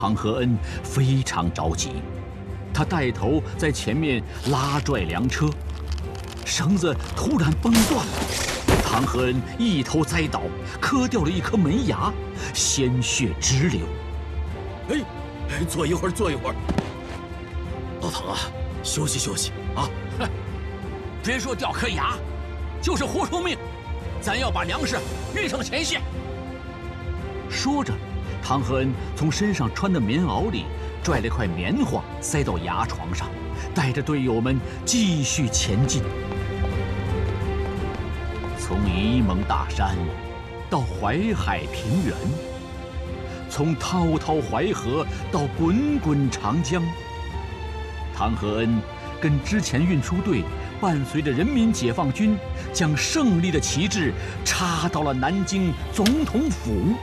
唐和恩非常着急，他带头在前面拉拽粮车，绳子突然崩断了，唐和恩一头栽倒，磕掉了一颗门牙，鲜血直流。 坐一会儿，坐一会儿。老唐啊，休息休息啊！ 别说掉颗牙，就是活出命，咱要把粮食运上前线。说着，唐和恩从身上穿的棉袄里拽了块棉花塞到牙床上，带着队友们继续前进。从沂蒙大山到淮海平原，从滔滔淮河到滚滚长江，唐和恩跟之前运输队伴随着人民解放军，将胜利的旗帜插到了南京总统府。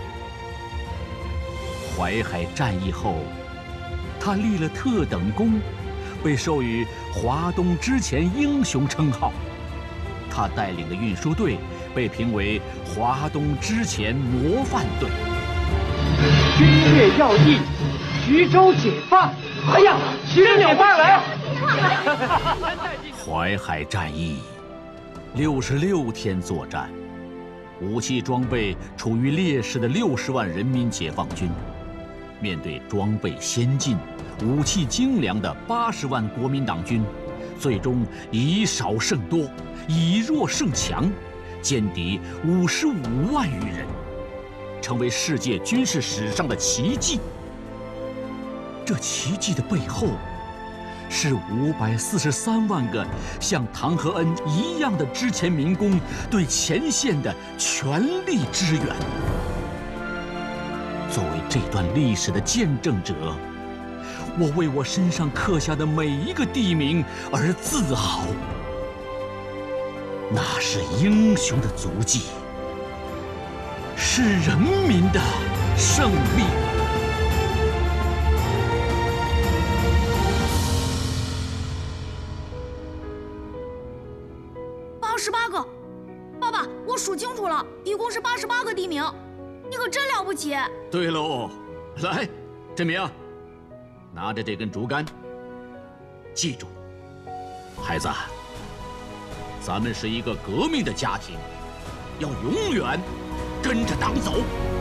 淮海战役后，他立了特等功，被授予华东之前英雄称号。他带领的运输队被评为华东之前模范队。 军略要义，徐州解放！哎呀，徐州解放来！ 淮海战役66天作战，武器装备处于劣势的60万人民解放军，面对装备先进、武器精良的80万国民党军，最终以少胜多，以弱胜强，歼敌55万余人，成为世界军事史上的奇迹。这奇迹的背后，是543万个像唐和恩一样的之前民工对前线的全力支援。作为这段历史的见证者，我为我身上刻下的每一个地名而自豪。那是英雄的足迹，是人民的胜利。 88个，爸爸，我数清楚了，一共是88个地名，你可真了不起。 对喽，来，振明，拿着这根竹竿，记住，孩子，咱们是一个革命的家庭，要永远跟着党走。